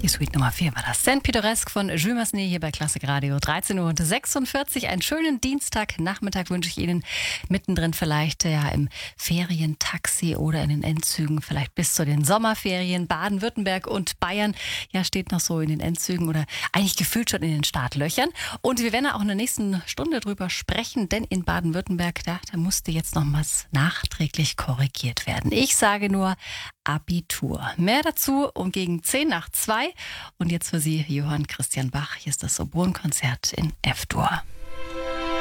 Die Suite Nummer 4 war das. Saint Pittoresque von Jules Massenet hier bei Klassik Radio. 13:46 Uhr. Einen schönen Dienstagnachmittag wünsche ich Ihnen. Mittendrin vielleicht ja im Ferientaxi oder in den Endzügen, vielleicht bis zu den Sommerferien. Baden-Württemberg und Bayern ja steht noch so in den Endzügen oder eigentlich gefühlt schon in den Startlöchern. Und wir werden auch in der nächsten Stunde drüber sprechen, denn in Baden-Württemberg, da musste jetzt noch was nachträglich korrigiert werden. Ich sage nur Abitur. Mehr dazu um gegen 1:50. Und jetzt für Sie Johann Christian Bach. Hier ist das Sorbonne-Konzert in F-Dur.